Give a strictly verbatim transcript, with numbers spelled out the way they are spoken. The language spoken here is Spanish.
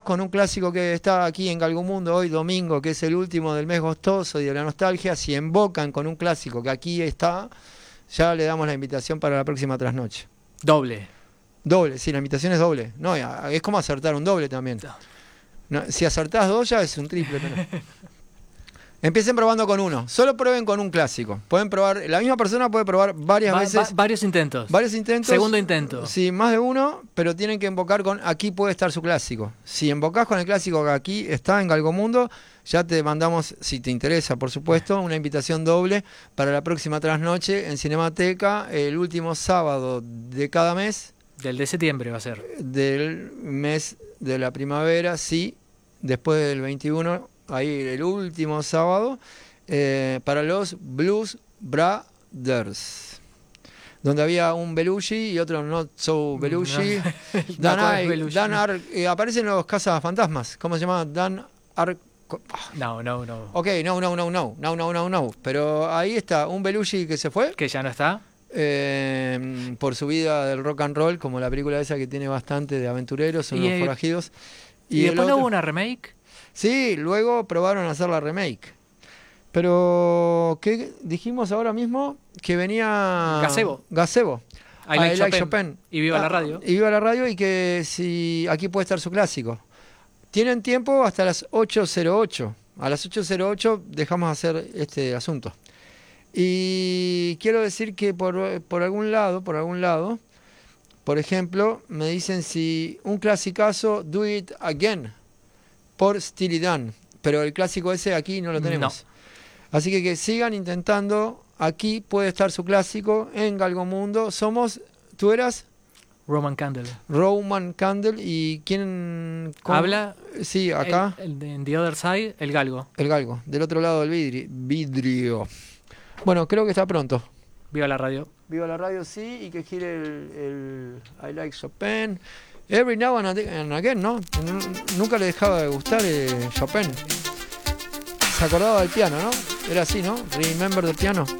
con un clásico que está aquí en Galgomundo hoy domingo, que es el último del mes gostoso y de la nostalgia, si embocan con un clásico que aquí está, ya le damos la invitación para la próxima trasnoche. Doble. Doble, sí, la invitación es doble. No, es como acertar un doble también. No, si acertás dos ya es un triple. Pero... Empiecen probando con uno. Solo prueben con un clásico. Pueden probar, la misma persona puede probar varias va, veces. Va, varios intentos. Varios intentos. Segundo intento. Sí, más de uno, pero tienen que embocar con aquí puede estar su clásico. Si embocás con el clásico que aquí está en Galgomundo, ya te mandamos, si te interesa, por supuesto, una invitación doble para la próxima trasnoche en Cinemateca, el último sábado de cada mes. Del de septiembre va a ser. Del mes de la primavera, sí, después del veintiuno. Ahí el último sábado, eh, para los Blues Brothers, donde había un Belushi y otro Not So Belushi. No. Dan, Ar, Dan Ar, eh, aparecen los cazafantasmas. ¿Cómo se llama? Dan Ar. No, no, no. Ok, no, no, no, no, no, no, no, no. Pero ahí está un Belushi que se fue. Que ya no está. Eh, por su vida del rock and roll, como la película esa que tiene bastante de aventureros, son los forajidos. Y, y después no hubo una remake. Sí, luego probaron a hacer la remake. Pero, ¿qué dijimos ahora mismo? Que venía... Gazebo. Gazebo. I like, I like Chopin. Chopin. Y viva ah, la radio. Y viva la radio y que si aquí puede estar su clásico. Tienen tiempo hasta las ocho cero ocho. A las ocho cero ocho dejamos hacer este asunto. Y quiero decir que por, por algún lado, por algún lado, por ejemplo, me dicen si un clasicazo, Do It Again, por Steely Dan, pero el clásico ese aquí no lo tenemos. No. Así que que sigan intentando, aquí puede estar su clásico en Galgomundo. Somos, ¿tú eras? Roman Candle. Roman Candle, ¿y quién cómo? Habla? Sí, acá. El, el, en The Other Side, el galgo. El galgo, del otro lado del vidrio. vidrio. Bueno, creo que está pronto. Viva la radio. Viva la radio, sí, y que gire el, el I Like Chopin. Every now and again, ¿no? Nunca le dejaba de gustar eh, Chopin. Se acordaba del piano, ¿no? Era así, ¿no? Remember the piano.